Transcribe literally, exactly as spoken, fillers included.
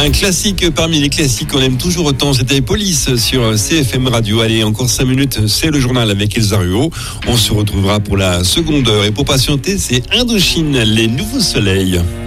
Un classique parmi les classiques qu'on aime toujours autant, c'était Police sur C F M Radio. Allez, encore cinq minutes, c'est le journal avec Elsa Ruot. On se retrouvera pour la seconde heure. Et pour patienter, c'est Indochine, les nouveaux soleils.